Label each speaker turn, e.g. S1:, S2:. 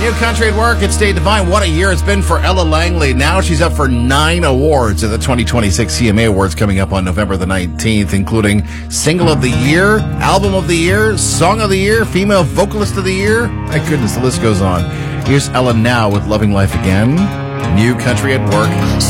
S1: New Country at Work, it's State Divine. What a year it's been for Ella Langley. Now she's up for 9 awards at the 2026 CMA Awards coming up on November the 19th, including Single of the Year, Album of the Year, Song of the Year, Female Vocalist of the Year. My goodness, the list goes on. Here's Ella now with Loving Life Again. New Country at Work.